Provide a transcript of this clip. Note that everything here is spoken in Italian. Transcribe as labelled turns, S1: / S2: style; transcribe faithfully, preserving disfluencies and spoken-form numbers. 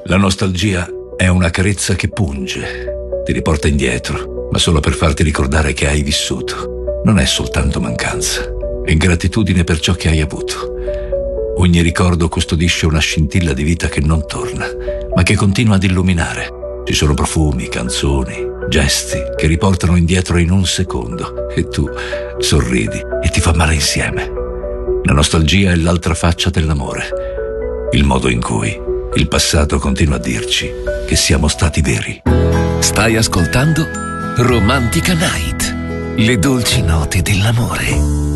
S1: La nostalgia è una carezza che punge, ti riporta indietro, ma solo per farti ricordare che hai vissuto. Non è soltanto mancanza, è ingratitudine per ciò che hai avuto. Ogni ricordo custodisce una scintilla di vita che non torna, ma che continua ad illuminare. Ci sono profumi, canzoni, gesti che riportano indietro in un secondo e tu sorridi e ti fa male insieme. La nostalgia è l'altra faccia dell'amore, il modo in cui il passato continua a dirci che siamo stati veri.
S2: Stai ascoltando Romantica Night, le dolci note dell'amore.